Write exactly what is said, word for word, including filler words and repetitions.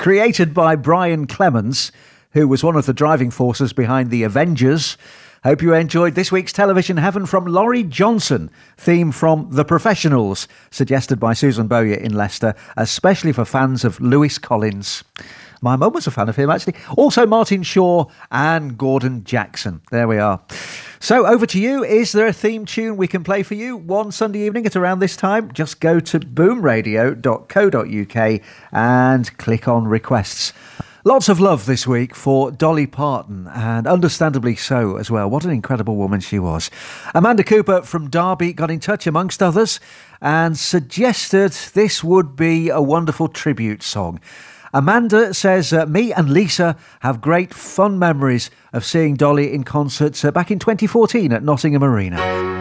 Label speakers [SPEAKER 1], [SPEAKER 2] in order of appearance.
[SPEAKER 1] created by Brian Clemens, who was one of the driving forces behind The Avengers. Hope you enjoyed this week's Television Heaven from Laurie Johnson, theme from The Professionals, suggested by Susan Bowyer in Leicester, especially for fans of Lewis Collins. My mum was a fan of him, actually. Also Martin Shaw and Gordon Jackson. There we are. So over to you. Is there a theme tune we can play for you one Sunday evening at around this time? Just go to boom radio dot co dot uk and click on requests. Lots of love this week for Dolly Parton, and understandably so as well. What an incredible woman she was. Amanda Cooper from Derby got in touch, amongst others, and suggested this would be a wonderful tribute song. Amanda says, uh, me and Lisa have great fun memories of seeing Dolly in concerts uh, back in twenty fourteen at Nottingham Arena.